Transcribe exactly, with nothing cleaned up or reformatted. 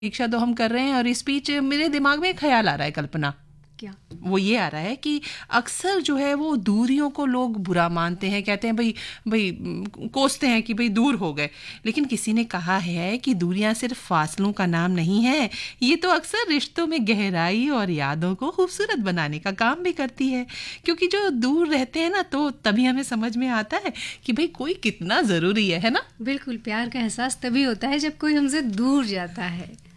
परीक्षा तो हम कर रहे हैं और इस बीच मेरे दिमाग में एक ख्याल आ रहा है कल्पना। क्या? वो ये आ रहा है कि अक्सर जो है वो दूरियों को लोग बुरा मानते हैं, कहते हैं भाई भाई म, कोसते हैं कि भाई दूर हो गए। लेकिन किसी ने कहा है कि दूरियां सिर्फ फासलों का नाम नहीं है, ये तो अक्सर रिश्तों में गहराई और यादों को खूबसूरत बनाने का काम भी करती है। क्योंकि जो दूर रहते हैं ना, तो तभी हमें समझ में आता है कि भाई कोई कितना ज़रूरी है है ना। बिल्कुल, प्यार का एहसास तभी होता है जब कोई हमसे दूर जाता है।